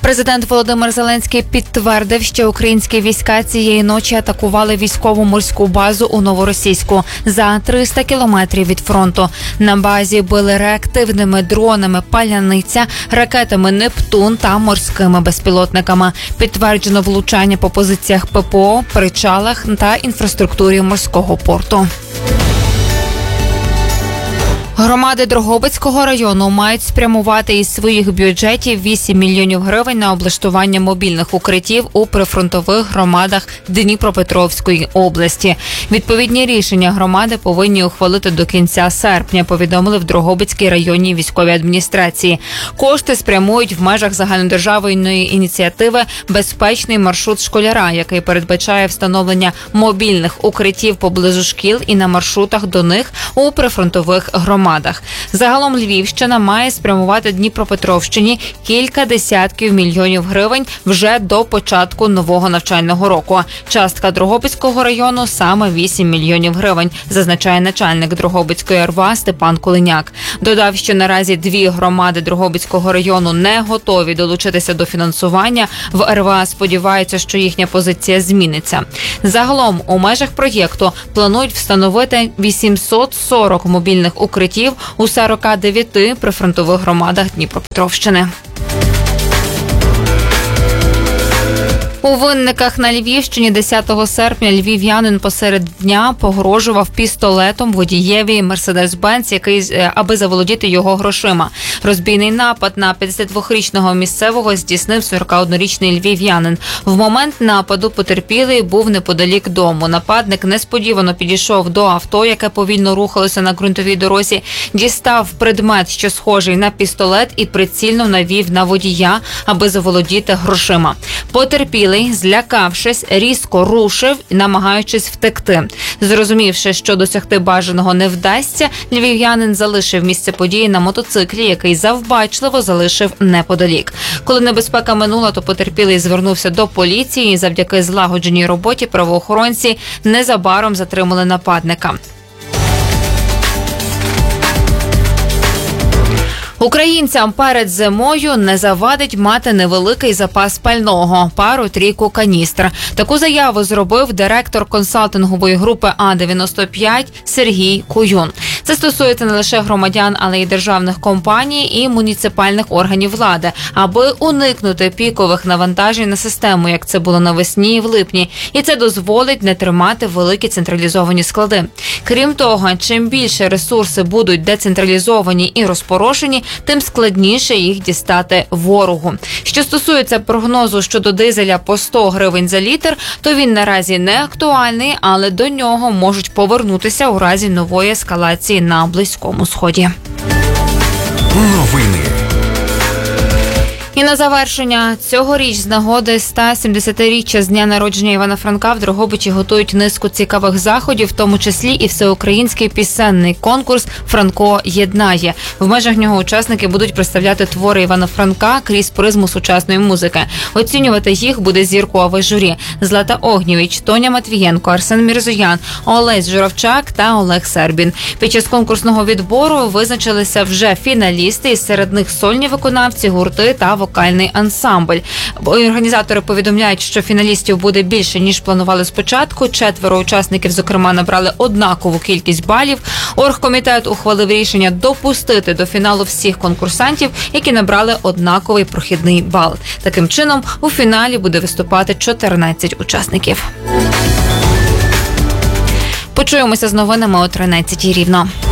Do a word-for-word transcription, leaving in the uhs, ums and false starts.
Президент Володимир Зеленський підтвердив, що українські війська цієї ночі атакували військово-морську базу у Новоросійську за триста кілометрів від фронту. На базі били реактивними дронами «Паляниця», ракетами «Нептун» та морськими безпілотниками. Підтверджено влучання по позиціях ППО, причалах та інфраструктурі морського порту. Громади Дрогобицького району мають спрямувати із своїх бюджетів вісім мільйонів гривень на облаштування мобільних укриттів у прифронтових громадах Дніпропетровської області. Відповідні рішення громади повинні ухвалити до кінця серпня, повідомили в Дрогобицькій районній військовій адміністрації. Кошти спрямують в межах загальнодержавної ініціативи «Безпечний маршрут школяра», який передбачає встановлення мобільних укриттів поблизу шкіл і на маршрутах до них у прифронтових громадах. Загалом Львівщина має спрямувати Дніпропетровщині кілька десятків мільйонів гривень вже до початку нового навчального року. Частка Дрогобицького району саме вісім мільйонів гривень, зазначає начальник Дрогобицької ар ва Степан Кулиняк. Додав, що наразі дві громади Дрогобицького району не готові долучитися до фінансування. В ар ва сподіваються, що їхня позиція зміниться. Загалом у межах проєкту планують встановити вісімсот сорок мобільних укриттів у сорока дев'яти прифронтових громадах Дніпропетровщини. У Винниках на Львівщині десятого серпня львів'янин посеред дня погрожував пістолетом водієві Мерседес-Бенц, який, аби заволодіти його грошима. Розбійний напад на п'ятдесятидвохрічного місцевого здійснив сорокаоднорічний львів'янин. В момент нападу потерпілий був неподалік дому. Нападник несподівано підійшов до авто, яке повільно рухалося на ґрунтовій дорозі, дістав предмет, що схожий на пістолет, і прицільно навів на водія, аби заволодіти грошима. Потерпілий, злякавшись, різко рушив, намагаючись втекти. Зрозумівши, що досягти бажаного не вдасться, львів'янин залишив місце події на мотоциклі, який завбачливо залишив неподалік. Коли небезпека минула, то потерпілий звернувся до поліції і завдяки злагодженій роботі правоохоронці незабаром затримали нападника. Українцям перед зимою не завадить мати невеликий запас пального – пару-трійку каністр. Таку заяву зробив директор консалтингової групи А дев'яносто п'ять Сергій Куюн. Це стосується не лише громадян, але й державних компаній і муніципальних органів влади, аби уникнути пікових навантажень на систему, як це було навесні і в липні. І це дозволить не тримати великі централізовані склади. Крім того, чим більше ресурси будуть децентралізовані і розпорошені, тим складніше їх дістати ворогу. Що стосується прогнозу щодо дизеля по сто гривень за літр, то він наразі не актуальний, але до нього можуть повернутися у разі нової ескалації на Близькому Сході. Новини. І на завершення, цьогоріч з нагоди ста сімдесятиріччя з дня народження Івана Франка в Дрогобичі готують низку цікавих заходів, в тому числі і всеукраїнський пісенний конкурс «Франко єднає». В межах нього учасники будуть представляти твори Івана Франка крізь призму сучасної музики. Оцінювати їх буде зіркове журі – Злата Огнєвіч, Тоня Матвієнко, Арсен Мірзоян, Олесь Журавчак та Олег Сербін. Під час конкурсного відбору визначилися вже фіналісти, і серед них сольні виконавці, гурти та вокальний ансамбль. Організатори повідомляють, що фіналістів буде більше, ніж планували спочатку. Четверо учасників, зокрема, набрали однакову кількість балів. Оргкомітет ухвалив рішення допустити до фіналу всіх конкурсантів, які набрали однаковий прохідний бал. Таким чином, у фіналі буде виступати чотирнадцять учасників. Почуємося з новинами о тринадцятій рівно.